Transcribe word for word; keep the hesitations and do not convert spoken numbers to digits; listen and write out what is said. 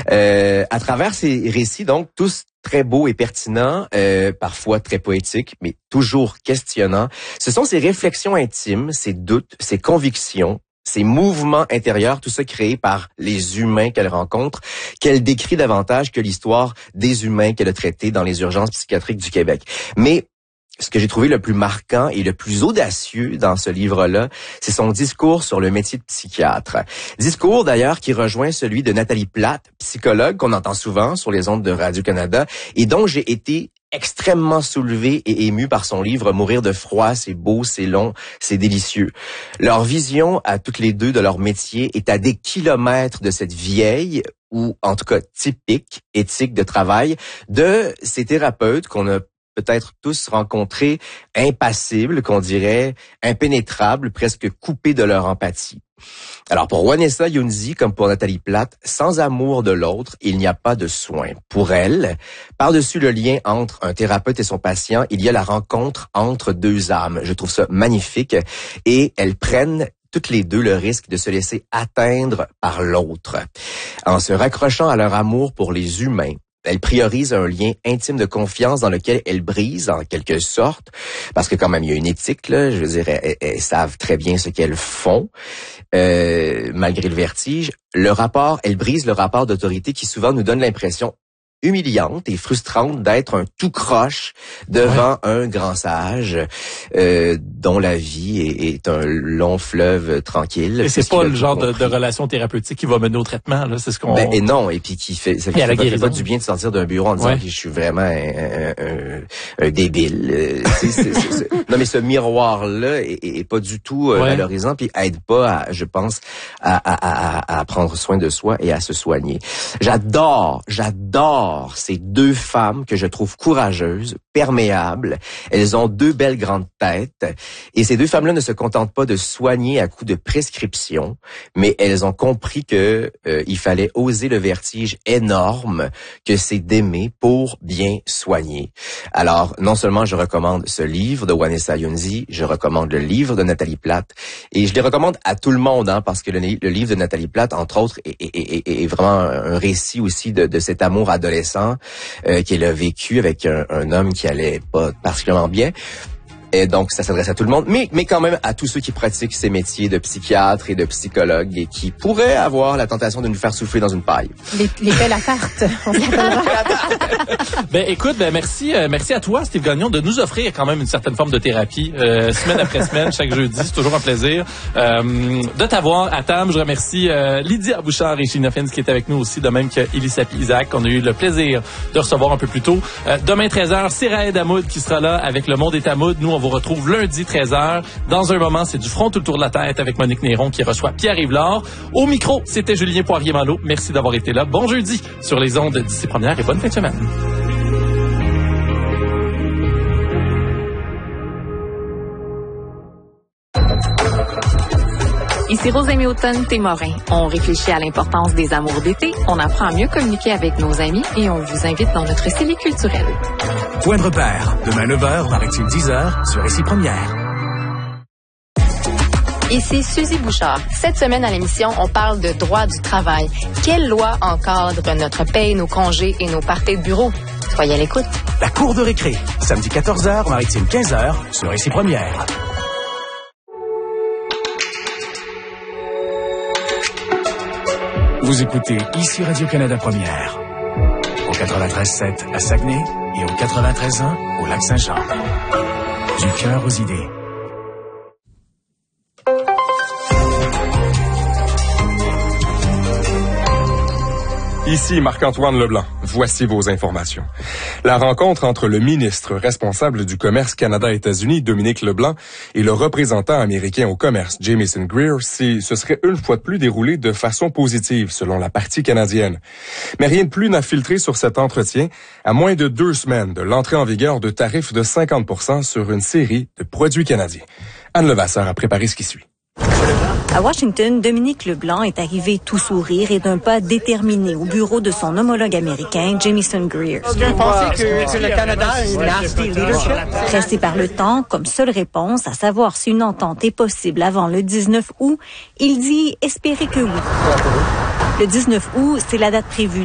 Euh, à travers ces récits, donc, tous très beaux et pertinents, euh, parfois très poétiques, mais toujours questionnants, ce sont ces réflexions intimes, ces doutes, ces convictions, ces mouvements intérieurs, tout ça créé par les humains qu'elle rencontre, qu'elle décrit davantage que l'histoire des humains qu'elle a traités dans les urgences psychiatriques du Québec. Mais ce que j'ai trouvé le plus marquant et le plus audacieux dans ce livre-là, c'est son discours sur le métier de psychiatre. Discours d'ailleurs qui rejoint celui de Nathalie Plate, psychologue qu'on entend souvent sur les ondes de Radio-Canada et dont j'ai été extrêmement soulevé et ému par son livre « Mourir de froid, c'est beau, c'est long, c'est délicieux ». Leur vision à toutes les deux de leur métier est à des kilomètres de cette vieille ou en tout cas typique éthique de travail de ces thérapeutes qu'on a peut-être tous rencontrés, impassibles, qu'on dirait impénétrables, presque coupés de leur empathie. Alors pour Vanessa Younzi, comme pour Nathalie Plate, sans amour de l'autre, il n'y a pas de soin. Pour elle, par-dessus le lien entre un thérapeute et son patient, il y a la rencontre entre deux âmes. Je trouve ça magnifique et elles prennent toutes les deux le risque de se laisser atteindre par l'autre. En se raccrochant à leur amour pour les humains, elle priorise un lien intime de confiance dans lequel elle brise, en quelque sorte, parce que quand même, il y a une éthique, là, je veux dire, elles, elles savent très bien ce qu'elles font, euh, malgré le vertige. Le rapport, elle brise le rapport d'autorité qui souvent nous donne l'impression humiliante et frustrante d'être un tout croche devant ouais. un grand sage euh, dont la vie est, est un long fleuve tranquille. Et c'est pas le genre de, de relation thérapeutique qui va mener au traitement, là, c'est ce qu'on... Ben, et non, et puis qui fait, ça fait, fait, fait pas du bien de sortir d'un bureau en disant ouais. que je suis vraiment un, un, un, un débile. c'est, c'est, c'est, c'est... Non, mais ce miroir-là est, est pas du tout euh, ouais. valorisant, puis aide pas, à, je pense, à, à, à, à prendre soin de soi et à se soigner. J'adore, j'adore ces deux femmes que je trouve courageuses, perméables. Elles ont deux belles grandes têtes. Et ces deux femmes-là ne se contentent pas de soigner à coups de prescription, mais elles ont compris que euh, il fallait oser le vertige énorme que c'est d'aimer pour bien soigner. Alors, non seulement je recommande ce livre de Vanessa Younzi, je recommande le livre de Nathalie Plate, et je les recommande à tout le monde, hein, parce que le, le livre de Nathalie Plate, entre autres, est, est, est, est vraiment un récit aussi de, de cet amour adolescent Euh, qu'elle a vécu avec un, un homme qui allait pas particulièrement bien. Et donc, ça s'adresse à tout le monde, mais, mais quand même à tous ceux qui pratiquent ces métiers de psychiatre et de psychologue et qui pourraient avoir la tentation de nous faire souffler dans une paille. Les, les pelles à tarte, on s'appellera. Ben, écoute, ben, merci, euh, merci à toi, Steve Gagnon, de nous offrir quand même une certaine forme de thérapie, euh, semaine après semaine, chaque jeudi. C'est toujours un plaisir, euh, de t'avoir à Tam. Je remercie, euh, Lydia Bouchard et Gina Fins qui est avec nous aussi, de même que Elisabeth Isaac, qu'on a eu le plaisir de recevoir un peu plus tôt. Euh, demain, treize heures, c'est Raed Hamoud qui sera là avec Le Monde est Hamoud. Nous, on vous retrouve lundi treize heures. Dans un moment, c'est du front tout le tour de la tête avec Monique Néron qui reçoit Pierre-Yves Lard. Au micro, c'était Julien Poirier-Malo. Merci d'avoir été là. Bon jeudi sur les ondes d'ici première et bonne fin de semaine. Ici Rosemée Automne-Témorin. On réfléchit à l'importance des amours d'été, on apprend à mieux communiquer avec nos amis et on vous invite dans notre cellule culturelle. Point de repère. Demain neuf heures, Maritime dix heures, sur Ici Première. Ici Suzy Bouchard. Cette semaine à l'émission, on parle de droit du travail. Quelle loi encadre notre paye, nos congés et nos parties de bureau? Soyez à l'écoute. La cour de récré. Samedi quatorze heures, Maritime quinze heures, sur Ici Première. Vous écoutez Ici Radio-Canada Première. Au quatre-vingt-treize sept à Saguenay et au quatre-vingt-treize un au Lac-Saint-Jean. Du cœur aux idées. Ici Marc-Antoine Leblanc. Voici vos informations. La rencontre entre le ministre responsable du commerce Canada-États-Unis, Dominique Leblanc, et le représentant américain au commerce, Jamieson Greer, si ce serait une fois de plus déroulé de façon positive, selon la partie canadienne. Mais rien de plus n'a filtré sur cet entretien, à moins de deux semaines de l'entrée en vigueur de tarifs de cinquante pour cent sur une série de produits canadiens. Anne Levasseur a préparé ce qui suit. À Washington, Dominique Leblanc est arrivé tout sourire et d'un pas déterminé au bureau de son homologue américain, Jamieson Greer. Vous pensez que, que le Canada a une nasty leadership? Pressé par le temps, comme seule réponse à savoir si une entente est possible avant le dix-neuf août, il dit espérer que oui. Le dix-neuf août, c'est la date prévue